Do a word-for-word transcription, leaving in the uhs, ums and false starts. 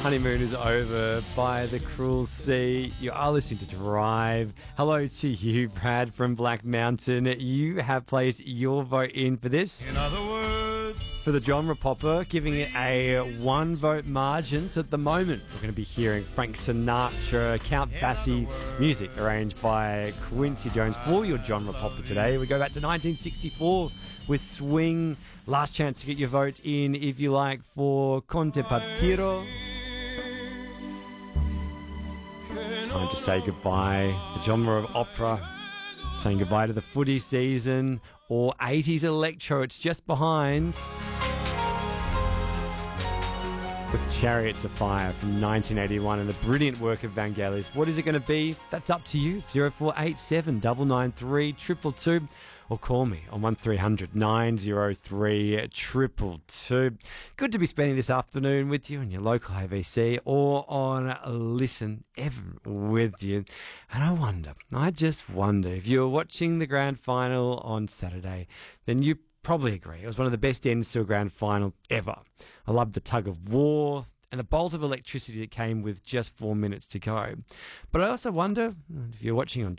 honeymoon is over by the cruel sea. You are listening to Drive. Hello to you, Brad from Black Mountain. You have placed your vote in for this. In other words, for the genre popper, giving it a one vote margin. So at the moment, we're going to be hearing Frank Sinatra, Count Basie, music arranged by Quincy Jones for your genre popper today. We go back to nineteen sixty-four with Swing. Last chance to get your vote in, if you like, for Conte Partiro. Time to say goodbye. The genre of opera. Saying goodbye to the footy season. Or eighties electro. It's just behind. With Chariots of Fire from nineteen eighty-one and the brilliant work of Vangelis. What is it going to be? That's up to you. zero four eight seven, nine nine three, two two two. Or call me on one three hundred, nine zero three, two two two. Good to be spending this afternoon with you in your local A B C or on Listen Ever with you. And I wonder, I just wonder, if you were watching the grand final on Saturday, then you probably agree it was one of the best ends to a grand final ever. I loved the tug of war and the bolt of electricity that came with just four minutes to go. But I also wonder, if you're watching on